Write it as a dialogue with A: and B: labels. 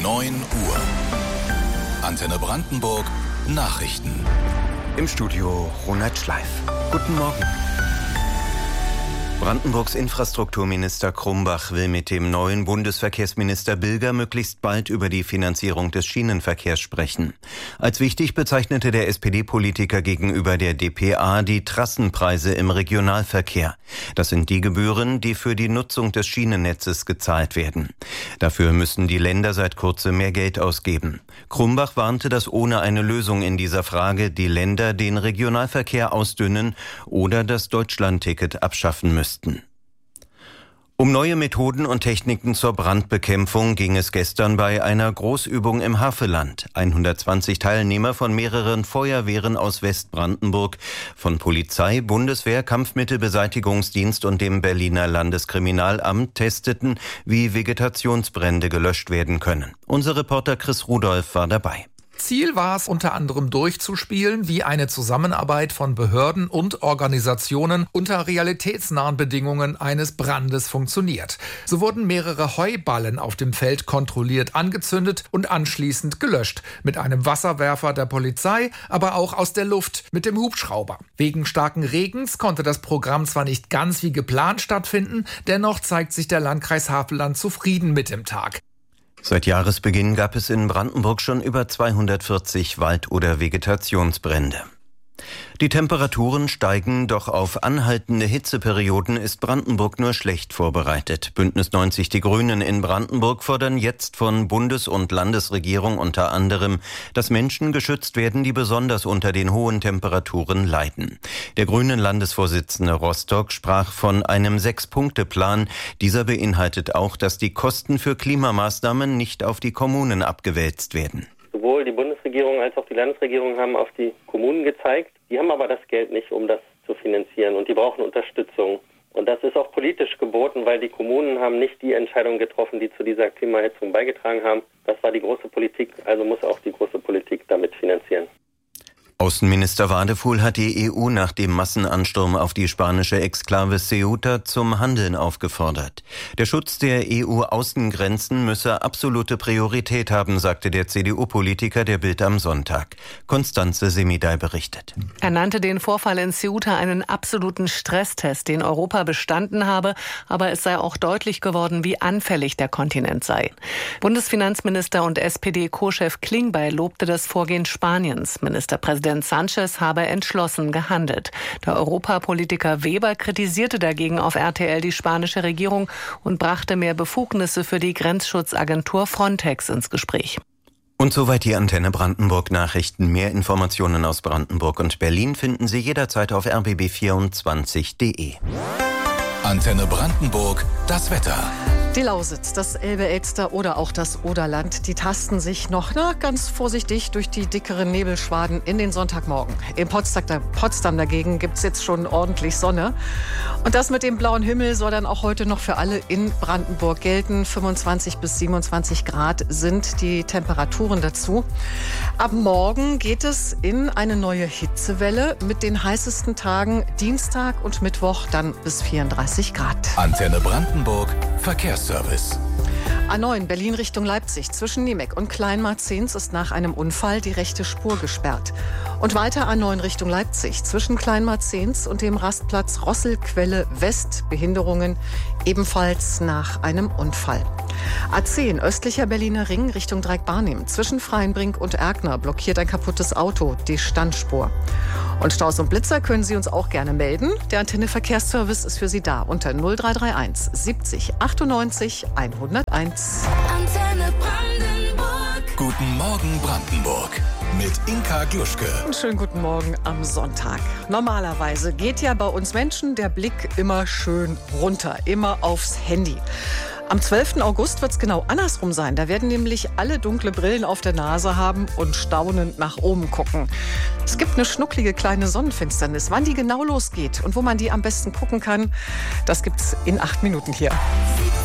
A: 9 Uhr. Antenne Brandenburg Nachrichten.
B: Im Studio Ronald Schleif. Guten Morgen. Brandenburgs Infrastrukturminister Krumbach will mit dem neuen Bundesverkehrsminister Bilger möglichst bald über die Finanzierung des Schienenverkehrs sprechen. Als wichtig bezeichnete der SPD-Politiker gegenüber der dpa die Trassenpreise im Regionalverkehr. Das sind die Gebühren, die für die Nutzung des Schienennetzes gezahlt werden. Dafür müssen die Länder seit kurzem mehr Geld ausgeben. Krumbach warnte, dass ohne eine Lösung in dieser Frage die Länder den Regionalverkehr ausdünnen oder das Deutschlandticket abschaffen müssten. Um neue Methoden und Techniken zur Brandbekämpfung ging es gestern bei einer Großübung im Havelland. 120 Teilnehmer von mehreren Feuerwehren aus Westbrandenburg, von Polizei, Bundeswehr, Kampfmittelbeseitigungsdienst und dem Berliner Landeskriminalamt testeten, wie Vegetationsbrände gelöscht werden können. Unser Reporter Chris Rudolph war dabei.
C: Ziel war es unter anderem durchzuspielen, wie eine Zusammenarbeit von Behörden und Organisationen unter realitätsnahen Bedingungen eines Brandes funktioniert. So wurden mehrere Heuballen auf dem Feld kontrolliert angezündet und anschließend gelöscht. Mit einem Wasserwerfer der Polizei, aber auch aus der Luft mit dem Hubschrauber. Wegen starken Regens konnte das Programm zwar nicht ganz wie geplant stattfinden, dennoch zeigt sich der Landkreis Havelland zufrieden mit dem Tag.
B: Seit Jahresbeginn gab es in Brandenburg schon über 240 Wald- oder Vegetationsbrände. Die Temperaturen steigen, doch auf anhaltende Hitzeperioden ist Brandenburg nur schlecht vorbereitet. Bündnis 90 Die Grünen in Brandenburg fordern jetzt von Bundes- und Landesregierung unter anderem, dass Menschen geschützt werden, die besonders unter den hohen Temperaturen leiden. Der grünen Landesvorsitzende Rostock sprach von einem 6-Punkte-Plan. Dieser beinhaltet auch, dass die Kosten für Klimamaßnahmen nicht auf die Kommunen abgewälzt werden.
D: Sowohl die Bundesregierung als auch die Landesregierung haben auf die Kommunen gezeigt. Die haben aber das Geld nicht, um das zu finanzieren, und die brauchen Unterstützung. Und das ist auch politisch geboten, weil die Kommunen haben nicht die Entscheidungen getroffen, die zu dieser Klimaerhitzung beigetragen haben. Das war die große Politik, also muss auch die große Politik damit finanzieren.
B: Außenminister Wadefuhl hat die EU nach dem Massenansturm auf die spanische Exklave Ceuta zum Handeln aufgefordert. Der Schutz der EU-Außengrenzen müsse absolute Priorität haben, sagte der CDU-Politiker der Bild am Sonntag. Constanze Semidai berichtet.
E: Er nannte den Vorfall in Ceuta einen absoluten Stresstest, den Europa bestanden habe, aber es sei auch deutlich geworden, wie anfällig der Kontinent sei. Bundesfinanzminister und SPD-Co-Chef Klingbeil lobte das Vorgehen Spaniens. Ministerpräsident Sanchez habe entschlossen gehandelt. Der Europapolitiker Weber kritisierte dagegen auf RTL die spanische Regierung und brachte mehr Befugnisse für die Grenzschutzagentur Frontex ins Gespräch.
B: Und soweit die Antenne Brandenburg Nachrichten. Mehr Informationen aus Brandenburg und Berlin finden Sie jederzeit auf rbb24.de.
A: Antenne Brandenburg, das Wetter.
F: Die Lausitz, das Elbe-Elster oder auch das Oderland, die tasten sich noch ganz vorsichtig durch die dickeren Nebelschwaden in den Sonntagmorgen. In Potsdam dagegen gibt es jetzt schon ordentlich Sonne. Und das mit dem blauen Himmel soll dann auch heute noch für alle in Brandenburg gelten. 25 bis 27 Grad sind die Temperaturen dazu. Ab morgen geht es in eine neue Hitzewelle mit den heißesten Tagen Dienstag und Mittwoch dann bis 34 Grad.
A: Antenne Brandenburg, Verkehrsservice.
F: A9 Berlin Richtung Leipzig zwischen Niemek und Kleinmarzens ist nach einem Unfall die rechte Spur gesperrt. Und weiter A9 Richtung Leipzig zwischen Kleinmarzens und dem Rastplatz Rosselquelle West Behinderungen ebenfalls nach einem Unfall. A10 östlicher Berliner Ring Richtung Dreieck-Barnim zwischen Freienbrink und Erkner blockiert ein kaputtes Auto die Standspur. Und Staus und Blitzer können Sie uns auch gerne melden. Der Antenne Verkehrsservice ist für Sie da unter 0331 70 98 101.
A: Antenne Brandenburg. Guten Morgen Brandenburg mit Inka Gluschke.
F: Und schönen guten Morgen am Sonntag. Normalerweise geht ja bei uns Menschen der Blick immer schön runter, immer aufs Handy. Am 12. August wird es genau andersrum sein. Da werden nämlich alle dunkle Brillen auf der Nase haben und staunend nach oben gucken. Es gibt eine schnucklige kleine Sonnenfinsternis. Wann die genau losgeht und wo man die am besten gucken kann, das gibt's in 8 Minuten hier.